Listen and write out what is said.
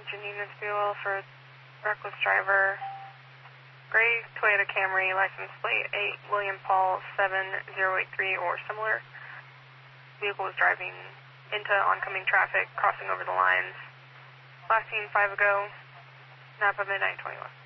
engine units fuel for reckless driver. Gray Toyota Camry, license plate 8 William Paul 7083 or similar. Vehicle was driving into oncoming traffic, crossing over the lines. Last seen 5 ago, Napa midnight 21.